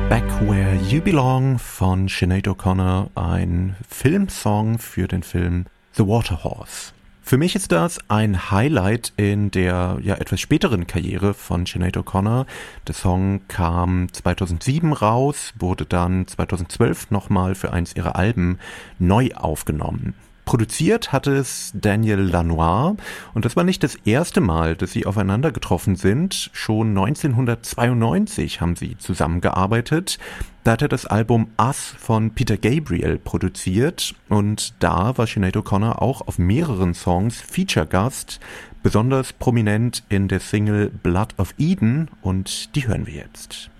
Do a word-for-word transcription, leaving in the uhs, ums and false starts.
Back Where You Belong von Sinead O'Connor, ein Filmsong für den Film The Waterhorse. Für mich ist das ein Highlight in der ja etwas späteren Karriere von Sinead O'Connor. Der Song kam zweitausendsieben raus, wurde dann zweitausendzwölf nochmal für eins ihrer Alben neu aufgenommen. Produziert hatte es Daniel Lanois und das war nicht das erste Mal, dass sie aufeinander getroffen sind. Schon neunzehnhundertzweiundneunzig haben sie zusammengearbeitet. Da hat er das Album Us von Peter Gabriel produziert und da war Sinead O'Connor auch auf mehreren Songs Feature-Gast, besonders prominent in der Single Blood of Eden und die hören wir jetzt.